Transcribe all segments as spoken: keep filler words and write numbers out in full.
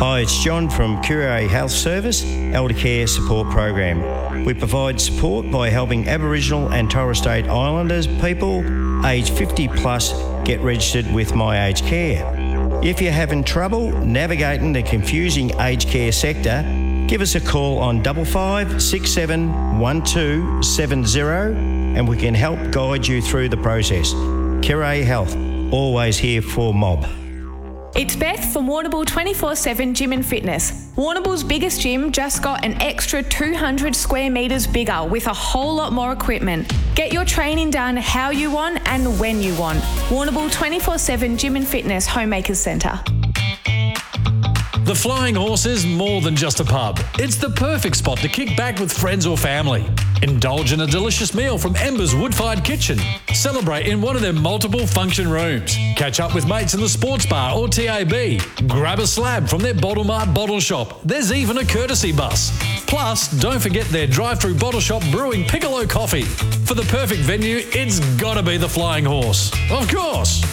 Hi, it's John from Curray Health Service, Elder Care Support Program. We provide support by helping Aboriginal and Torres Strait Islanders people aged fifty plus get registered with My Aged Care. If you're having trouble navigating the confusing aged care sector, give us a call on double five six seven one two seven zero and we can help guide you through the process. Curray Health, always here for mob. It's Beth from Warrnambool twenty-four seven Gym and Fitness. Warrnambool's biggest gym just got an extra two hundred square metres bigger with a whole lot more equipment. Get your training done how you want and when you want. Warrnambool twenty-four seven Gym and Fitness Homemakers Centre. The Flying Horse is more than just a pub. It's the perfect spot to kick back with friends or family. Indulge in a delicious meal from Ember's wood-fired kitchen. Celebrate in one of their multiple function rooms. Catch up with mates in the sports bar or T A B. Grab a slab from their Bottle Mart bottle shop. There's even a courtesy bus. Plus, don't forget their drive-through bottle shop brewing Piccolo coffee. For the perfect venue, it's gotta be the Flying Horse. Of course!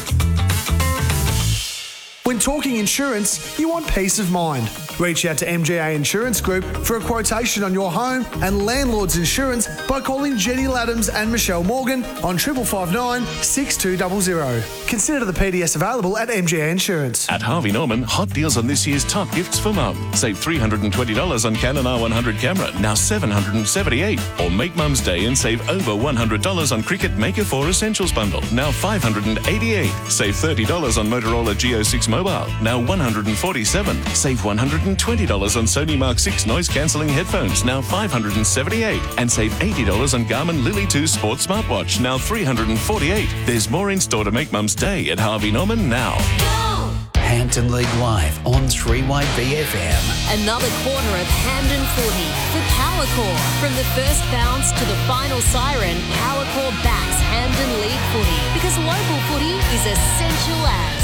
When talking insurance, you want peace of mind. Reach out to M G A Insurance Group for a quotation on your home and landlord's insurance by calling Jenny Laddams and Michelle Morgan on triple five nine six two zero zero. Consider the P D S available at M G A Insurance. At Harvey Norman, hot deals on this year's top gifts for mum. Save three hundred twenty dollars on Canon R one hundred camera, now seven hundred seventy-eight dollars. Or make Mum's Day and save over one hundred dollars on Cricket Maker four Essentials bundle, now five hundred eighty-eight dollars. Save thirty dollars on Motorola Geo six Mobile, now one hundred forty-seven dollars. Save one hundred twenty dollars on Sony Mark six noise-cancelling headphones, now five hundred seventy-eight dollars. And save eighty dollars on Garmin Lily two Sports Smartwatch, now three hundred forty-eight dollars. There's more in store to make Mum's Day at Harvey Norman now. Hampton League Live on three Y B F M. Another quarter of Hampden footy for Powercore. From the first bounce to the final siren, Powercore backs Hampden League footy because local footy is essential as.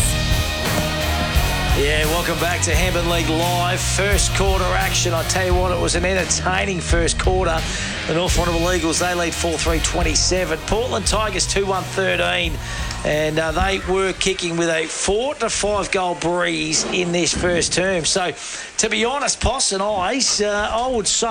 Yeah, welcome back to Hampden League Live. First quarter action. I tell you what, it was an entertaining first quarter. The North Warrnambool Eagles, they lead four three twenty-seven. Portland Tigers two one thirteen. And uh, they were kicking with a four to five goal breeze in this first term. So, to be honest, Poss and I, uh, I would say